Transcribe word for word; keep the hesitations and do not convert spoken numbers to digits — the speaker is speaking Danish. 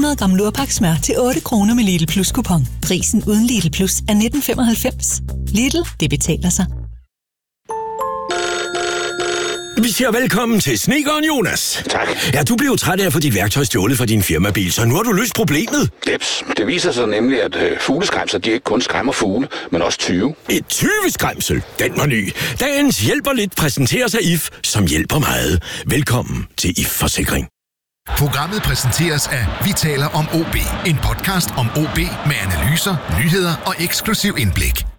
hundrede gram Lurpak smør til otte kroner med Lidl Plus kupon. Prisen uden Lidl Plus er nitten femoghalvfems. Lidl, det betaler sig. Vi siger velkommen til snedkeren Jonas. Tak. Ja, du blev træt af at få dit værktøj stjålet fra din firmabil, så nu har du løst problemet. Jeps. Det viser sig nemlig, at øh, fugleskræmser, de ikke kun skræmmer fugle, men også tyve. Et tyveskræmsel? Den var ny. Dagens hjælper lidt præsenterer sig I F, som hjælper meget. Velkommen til I F Forsikring. Programmet præsenteres af Vi taler om O B. En podcast om O B med analyser, nyheder og eksklusiv indblik.